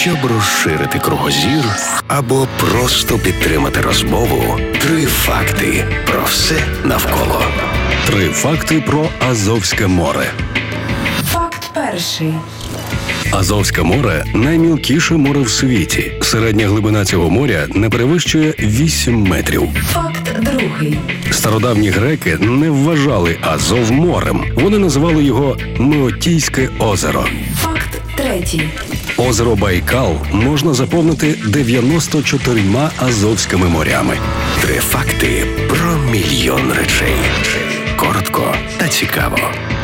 Щоб розширити кругозір або просто підтримати розмову, 3 факти про все навколо. 3 факти про Азовське море. Факт перший. Азовське море – наймілкіше море в світі. Середня глибина цього моря не перевищує 8 метрів. Факт другий. Стародавні греки не вважали Азов морем. Вони називали його Меотійське озеро. Факт третій. Озеро Байкал можна заповнити 94 Азовськими морями. 3 факти про мільйон речей. Коротко та цікаво.